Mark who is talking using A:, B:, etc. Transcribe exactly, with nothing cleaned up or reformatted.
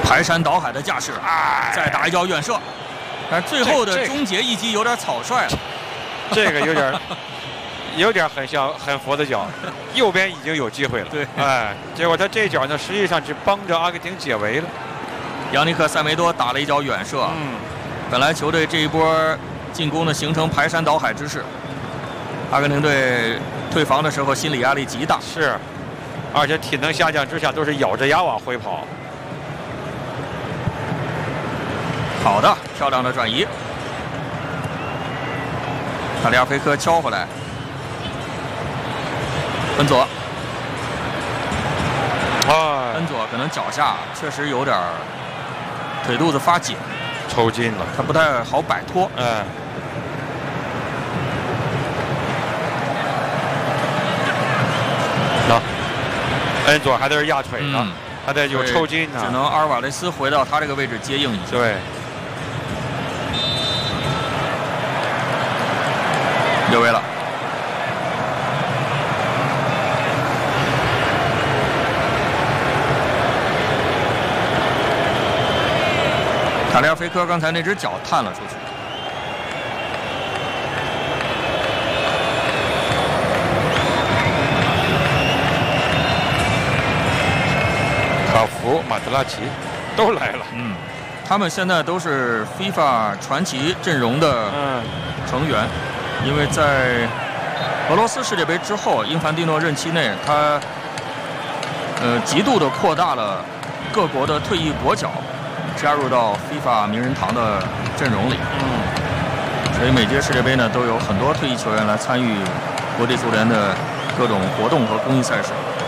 A: 排山倒海的架势，
B: 哎，
A: 再打一脚远射，但是最后的终结一击有点草率了。
B: 这个有点，有点很像很佛的脚，右边已经有机会了。
A: 对，
B: 哎，结果他这脚呢，实际上只帮着阿根廷解围了。
A: 扬尼克·塞梅多打了一脚远射，
B: 嗯，
A: 本来球队这一波进攻呢形成排山倒海之势，阿根廷队退防的时候心理压力极大，
B: 是，而且体能下降之下都是咬着牙往回跑。
A: 好的，漂亮的转移，卡里亚菲科敲回来，恩佐，
B: 哎，
A: 恩佐可能脚下确实有点腿肚子发紧，
B: 抽筋了，
A: 他不太好摆脱。
B: 哎。那恩佐还在这压腿呢，
A: 嗯、
B: 还在有抽筋呢，
A: 只能阿尔瓦雷斯回到他这个位置接应一下。
B: 对，
A: 越位了。卡里亚菲科刚才那只脚探了出去。
B: 卡福、马德拉齐都来了。
A: 嗯，他们现在都是 FIFA 传奇阵容的成员，嗯、因为在俄罗斯世界杯之后，英凡蒂诺任期内，他呃极度的扩大了各国的退役国脚加入到 FIFA 名人堂的阵容里。嗯，所以每届世界杯呢，都有很多退役球员来参与国际足联的各种活动和公益赛事。